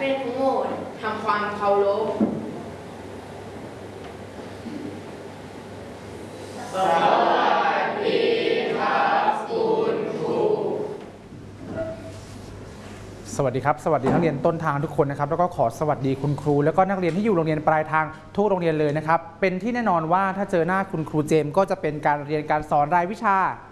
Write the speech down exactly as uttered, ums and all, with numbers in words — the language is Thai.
พื่อนทั้งหมดทำความเคารพสวัสดีครับคุณครูสวัสดีครับสวัสดีนักเรียนต้นทางทุกคนนะครับแล้วก็ขอสวัสดีคุณครูแล้วก็นักเรียนที่อยู่โรงเรียนปลายทางทุกโรงเรียนเลยนะครับเป็นที่แน่นอนว่าถ้าเจอหน้าคุณครูเจมส์ก็จะเป็นการเรียนการสอนรายวิชา